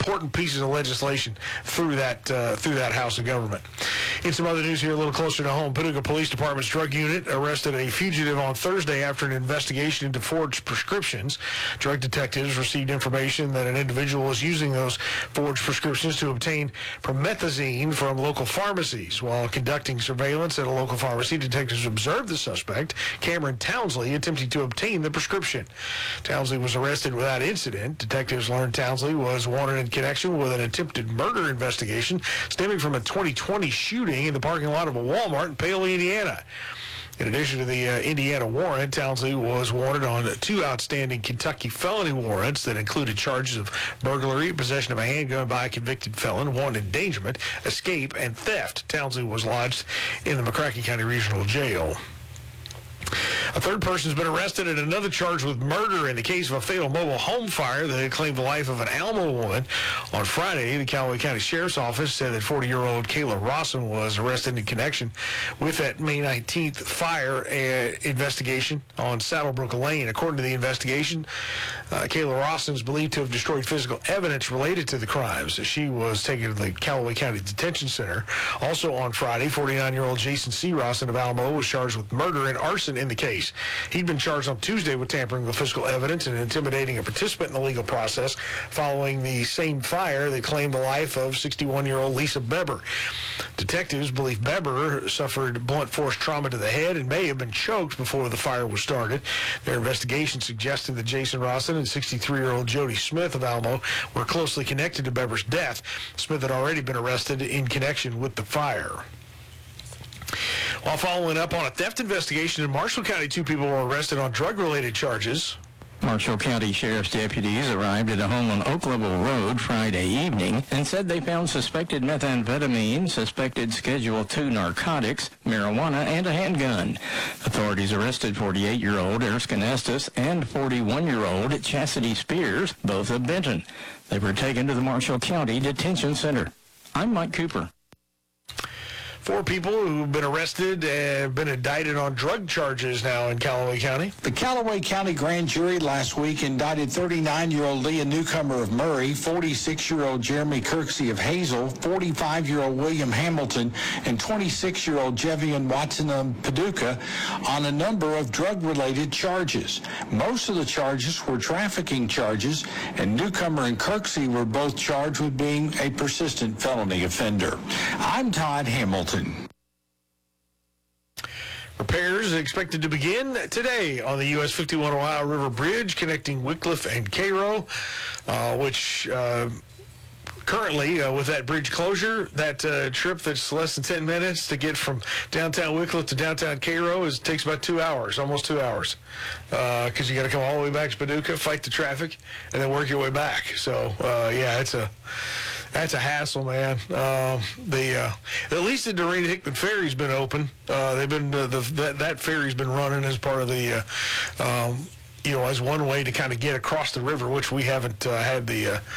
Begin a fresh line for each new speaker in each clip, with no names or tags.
important pieces of legislation through that House of Government. In some other news here, a little closer to home, Paducah Police Department's drug unit arrested a fugitive on Thursday after an investigation into forged prescriptions. Drug detectives received information that an individual was using those forged prescriptions to obtain promethazine from local pharmacies. While conducting surveillance at a local pharmacy, detectives observed the suspect, Cameron Townsley, attempting to obtain the prescription. Townsley was arrested without incident. Detectives learned Townsley was wanted in connection with an attempted murder investigation stemming from a 2020 shooting in the parking lot of a Walmart in Paoli, Indiana. In addition to the Indiana warrant, Townsley was wanted on 2 outstanding Kentucky felony warrants that included charges of burglary, possession of a handgun by a convicted felon, wanton endangerment, escape, and theft. Townsley was lodged in the McCracken County Regional Jail. A third person has been arrested in another charge with murder in the case of a fatal mobile home fire that had claimed the life of an Alamo woman. On Friday, the Callaway County Sheriff's Office said that 40-year-old Kayla Rawson was arrested in connection with that May 19th fire investigation on Saddlebrook Lane. According to the investigation, Kayla Rawson is believed to have destroyed physical evidence related to the crimes. She was taken to the Callaway County Detention Center. Also on Friday, 49-year-old Jason C. Rawson of Alamo was charged with murder and arson in the case. He'd been charged on Tuesday with tampering with physical evidence and intimidating a participant in the legal process following the same fire that claimed the life of 61-year-old Lisa Beber. Detectives believe Beber suffered blunt force trauma to the head and may have been choked before the fire was started. Their investigation suggested that Jason Rawson and 63-year-old Jody Smith of Alamo were closely connected to Beber's death. Smith had already been arrested in connection with the fire. While following up on a theft investigation in Marshall County, 2 people were arrested on drug-related charges.
Marshall County Sheriff's deputies arrived at a home on Oak Level Road Friday evening and said they found suspected methamphetamine, suspected Schedule II narcotics, marijuana, and a handgun. Authorities arrested 48-year-old Erskine Estes and 41-year-old Chastity Spears, both of Benton. They were taken to the Marshall County Detention Center. I'm Mike Cooper.
4 people who've been arrested and been indicted on drug charges now in Callaway County.
The Callaway County grand jury last week indicted 39-year-old Leah Newcomer of Murray, 46-year-old Jeremy Kirksey of Hazel, 45-year-old William Hamilton, and 26-year-old Jevian Watson of Paducah on a number of drug-related charges. Most of the charges were trafficking charges, and Newcomer and Kirksey were both charged with being a persistent felony offender. I'm Todd Hamilton.
Repairs are expected to begin today on the US 51 Ohio River Bridge connecting Wickliffe and Cairo, which currently, with that bridge closure, that trip that's less than 10 minutes to get from downtown Wickliffe to downtown Cairo takes about 2 hours, almost 2 hours, because you got to come all the way back to Paducah, fight the traffic, and then work your way back. So, yeah, that's a hassle, man. At least the Dorena Hickman Ferry's been open. They've been that ferry's been running as part of the as one way to kind of get across the river, which we haven't haven't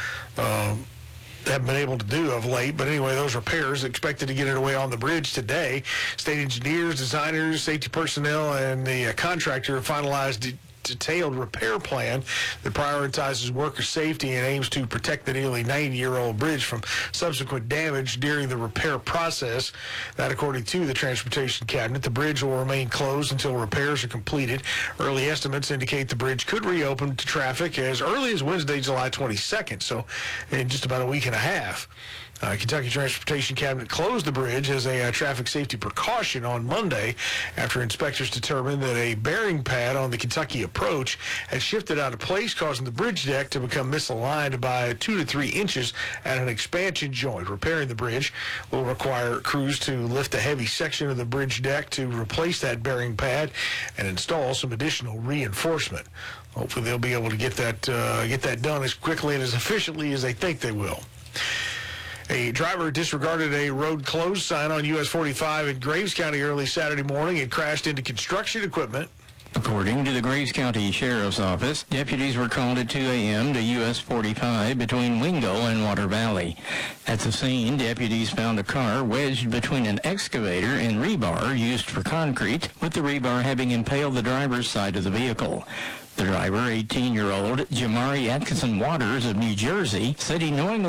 been able to do of late. But anyway, those repairs expected to get it away on the bridge today. State engineers, designers, safety personnel, and the contractor have finalized detailed repair plan that prioritizes worker safety and aims to protect the nearly 90-year-old bridge from subsequent damage during the repair process. That, according to the Transportation Cabinet, the bridge will remain closed until repairs are completed. Early estimates indicate the bridge could reopen to traffic as early as Wednesday, July 22nd, so in just about a week and a half. Kentucky Transportation Cabinet closed the bridge as a traffic safety precaution on Monday after inspectors determined that a bearing pad on the Kentucky approach had shifted out of place, causing the bridge deck to become misaligned by 2 to 3 inches at an expansion joint. Repairing the bridge will require crews to lift a heavy section of the bridge deck to replace that bearing pad and install some additional reinforcement. Hopefully they'll be able to get that done as quickly and as efficiently as they think they will. A driver disregarded a road closed sign on US 45 in Graves County early Saturday morning and crashed into construction equipment.
According to the Graves County Sheriff's Office, deputies were called at 2 a.m. to US 45 between Wingo and Water Valley. At the scene, deputies found a car wedged between an excavator and rebar used for concrete, with the rebar having impaled the driver's side of the vehicle. The driver, 18-year-old Jamari Atkinson Waters of New Jersey, said he knowingly